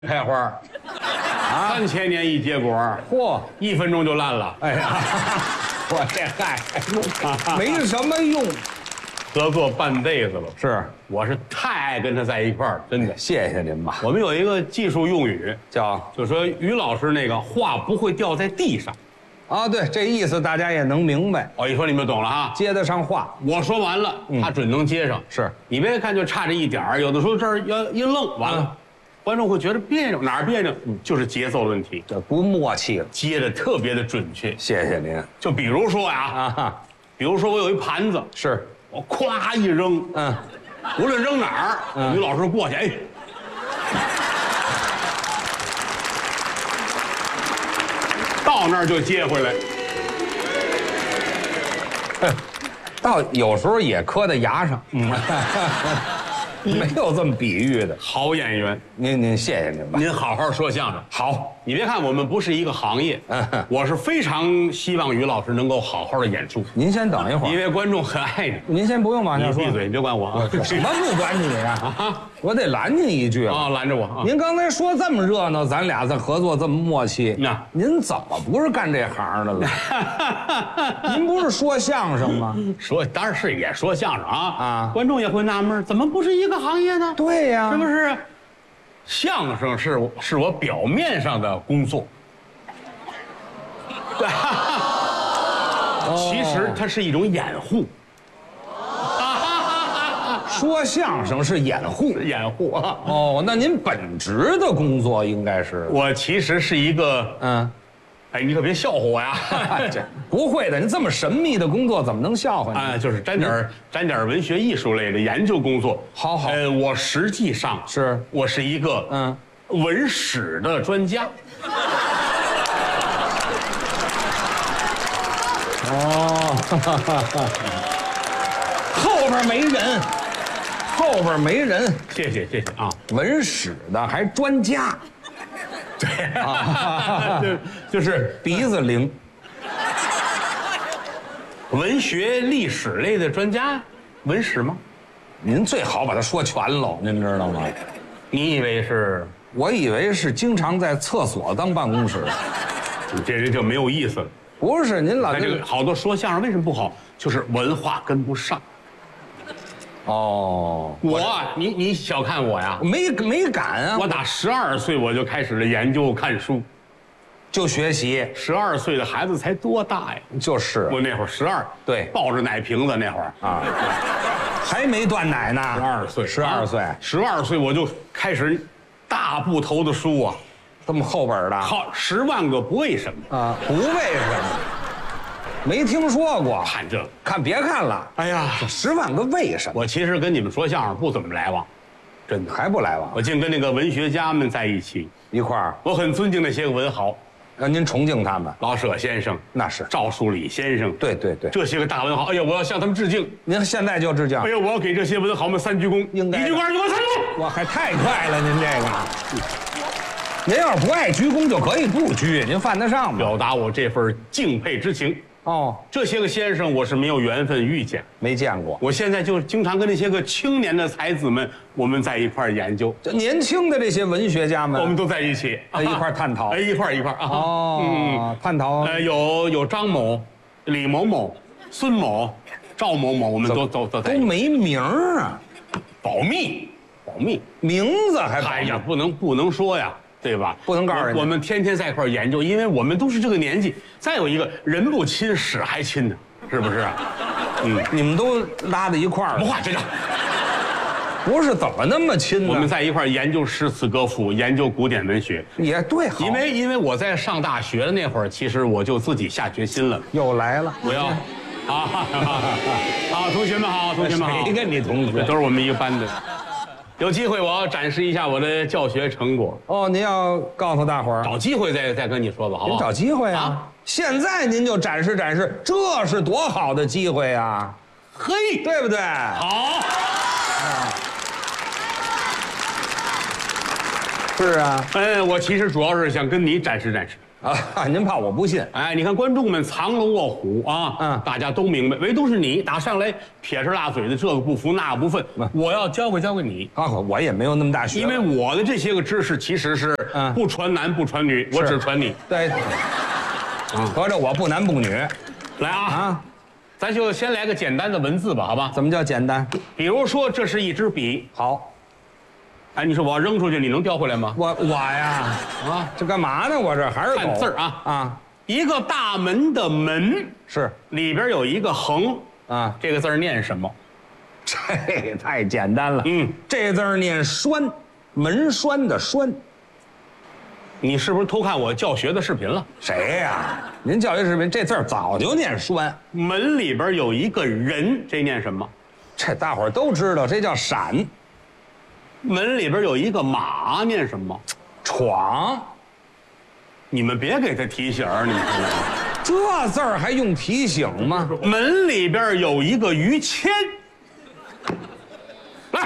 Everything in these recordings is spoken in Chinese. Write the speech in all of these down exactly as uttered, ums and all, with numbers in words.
开花，啊，三千年一结果， 嚯， 一分钟就烂了。 哎呀，我这嗨，没什么用。 合作半辈子了， 是， 我是太爱跟他在一块儿，真的。 谢谢您吧。 我们有一个技术用语， 叫就说于老师那个话不会掉在地上。 啊，对，这意思大家也能明白。 我一说你们就懂了哈， 接得上话。 我说完了，他准能接上。 是你别看就差这一点儿，有的时候这儿要一愣，完了，观众会觉得别扭，哪儿别扭？就是节奏问题， 这不默契了。 接的特别的准确。 谢谢您。 就比如说呀， 啊， 比如说我有一盘子， 是， 我咵一扔， 嗯， 无论扔哪儿， 嗯于老师过去，哎。到那儿就接回来， 到有时候也磕在牙上，嗯，没有这么比喻的。 好演员， 您您谢谢您吧。 您好好说相声。 好， 你别看我们不是一个行业， 嗯我是非常希望于老师能够好好的演出， 您先等一会儿， 因为观众很爱你。 您先不用往下说。 你闭嘴，你别管我啊！ 什么不管你啊？ 啊我得拦您一句啊，拦着我啊！ 您刚才说这么热闹，咱俩在合作这么默契， 那您怎么不是干这行的了？您不是说相声吗？ 说当然是也说相声啊啊观众也会纳闷，怎么不是一个行业呢？ 对呀， 是不是？相声是我是我表面上的工作，对，其实它是一种掩护。 说相声是掩护， 掩护啊！ 哦，那您本职的工作应该是， 我其实是一个， 嗯， 哎，你可别笑话我呀！ 这不会的，您这么神秘的工作怎么能笑话你？ 啊，就是沾点儿沾点儿文学艺术类的研究工作。 好好呃，我实际上是我是一个嗯文史的专家。 哦，后边没人，后边没人， 谢谢谢谢啊！ 文史的还专家， 对啊，就就是鼻子灵。 文学历史类的专家，文史吗？ 您最好把它说全喽，您知道吗？ 你以为是？ 我以为是经常在厕所当办公室， 你这人就没有意思了。 不是您老那这个好多说相声为什么不好？就是文化跟不上。 哦， 我啊，你你小看我呀， 没没敢啊， 我打十二岁我就开始了研究看书。 就学习， 十二岁的孩子才多大呀？ 就是我那会儿十二， 对抱着奶瓶子那会儿， 啊，还没断奶呢， 十二岁， 十二岁， 十二岁我就开始大部头的书啊， 这么厚本的， 好十万个不为什么啊，不为什么，没听说过， 看这个。 看别看了， 哎呀， 十万个为什么， 我其实跟你们说相声不怎么来往，真的， 还不来往， 我净跟那个文学家们在一起， 一块儿， 我很尊敬那些个文豪， 让您崇敬他们， 老舍先生， 那是， 赵树理先生， 对对对， 这些个大文豪，哎呀，我要向他们致敬。 您现在就致敬哎，呀，我要给这些文豪们三鞠躬， 应该的一鞠躬，二鞠躬，三鞠躬。 哇，还太快了，您这个，您要是不爱鞠躬就可以不鞠，您犯得上吗？ 表达我这份敬佩之情。 哦， 这些个先生我是没有缘分遇见， 没见过， 我现在就经常跟那些个青年的才子们，我们在一块儿研究， 这年轻的这些文学家们， 我们都在一起， 在一块儿探讨哎，一块儿一块儿啊。 哦， 嗯， 探讨， 呃，有有张某、李某某、孙某、赵某某，我们都都都在都没名儿啊， 保密，保密。 名字还保哎呀，不能不能说呀，对吧？ 不能告诉人家我。我们天天在一块儿研究，因为我们都是这个年纪。再有一个人不亲，屎还亲呢，是不是？嗯， 你们都拉在一块儿了， 不话这个， 不是怎么那么亲呢？ 我们在一块儿研究诗词歌赋，研究古典文学。 也对，好因为因为我在上大学的那会儿，其实我就自己下决心了， 又来了， 我要啊啊！同学们好，同学们好， 谁跟你同学？ 这都是我们一个班的。有机会我要展示一下我的教学成果， 哦，您要告诉大伙儿， 找机会再再跟你说吧，好不好？ 您找机会啊啊！ 现在您就展示展示，这是多好的机会啊， 嘿， 对不对？ 好， 是啊， 嗯，我其实主要是想跟你展示展示， 啊，您怕我不信？ 哎，你看观众们藏龙卧虎啊， 嗯大家都明白，唯独是你打上来撇着大嘴的，这个不服那个不忿，我要教给教给你。 啊，我也没有那么大学问， 因为我的这些个知识其实是嗯不传男不传女，我只传你。 对，合着我不男不女来啊， 啊？ 咱就先来个简单的文字吧，好吧？ 怎么叫简单？ 比如说这是一支笔， 好， 哎，你说我要扔出去，你能叼回来吗？ 我我呀， 啊， 这干嘛呢？我这还是看狗字儿啊啊， 一个大门的门是里边有一个横， 啊， 这个字儿念什么？ 这太简单了。 嗯， 这字儿念栓，门栓的栓。 你是不是偷看我教学的视频了？ 谁呀？您教学视频这字儿早就念栓， 门里边有一个人，这念什么？ 这大伙儿都知道，这叫闪门里边有一个马，念什么？ 闯。 你们别给他提醒儿，你们知道吗？ 这字儿还用提醒吗？ 门里边有一个于谦，来，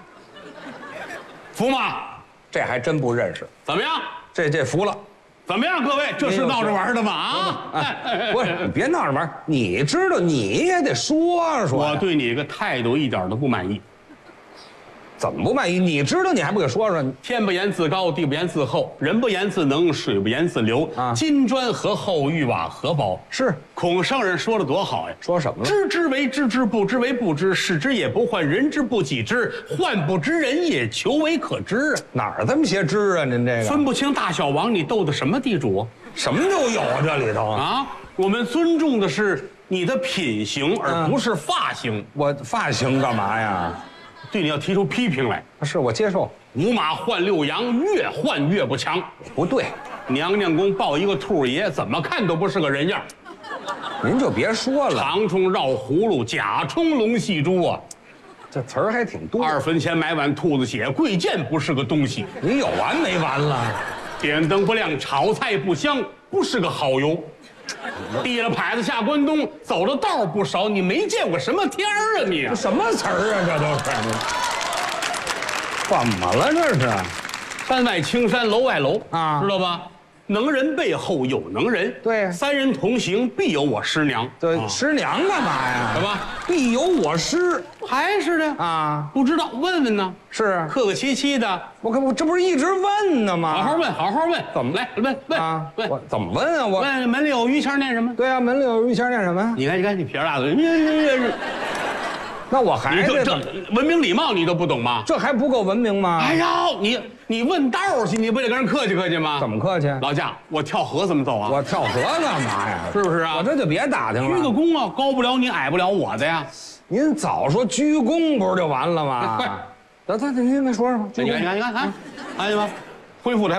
服吗？ 这还真不认识。 怎么样？ 这这服了。 怎么样，各位？这是闹着玩的吗？啊！ 哎，不是，你别闹着玩儿，你知道你也得说说呀。 我对你这个态度一点都不满意。 怎么不满意？你知道你还不给说说？ 天不言自高，地不言自厚，人不言自能，水不言自流。 啊金砖何厚，玉瓦何薄？ 是孔圣人说的多好呀！ 说什么了？ 知之为知之，不知为不知，使之也不患，人之不己知，患不知人也，求为可知啊！ 哪儿这么些知啊？您这个分不清大小王，你斗的什么地主什么都有啊，这里头啊。 啊？我们尊重的是你的品行，而不是发型。 我发型干嘛呀？ 对你要提出批评来。 是我接受， 五马换六羊，越换越不强。 不对， 娘娘宫抱一个兔爷，怎么看都不是个人样。 您就别说了， 长虫绕葫芦，甲冲龙戏珠啊。 这词儿还挺多。 二分钱买碗兔子血，贵贱不是个东西。 你有完没完了？ 点灯不亮，炒菜不香，不是个好油。提了牌子下关东，走的道儿不少，你没见过什么天儿啊你这？什么词儿啊？这都是。怎么了？这是？ 山外青山楼外楼啊知道吧？能人背后有能人， 对三人同行必有我师娘。 对， 啊师娘干嘛呀？ 什么？ 必有我师还是的啊！ 不知道，问问呢。 是， 客客气气的， 我可我这不是一直问呢吗？ 好好问，好好问。 怎么来问问啊？ 问我怎么问啊？我问门里有于谦念什么？ 对啊，门里有于谦念什么呀？ 你看，你看，你撇着大嘴， 那我还你这这得怎么文明礼貌你都不懂吗？ 这还不够文明吗？ 哎呀，你你问道儿去，你不得跟人客气客气吗？ 怎么客气？ 老家，我跳河怎么走啊？ 我跳河干嘛呀？ 是不是啊？ 我这就别打听鞠个了。 躬啊，高不了你，矮不了我的呀。 您早说鞠躬不是就完了快吗？得得，您来说说吧。鞠躬你看，你看，你看，看，看见吗？恢复的还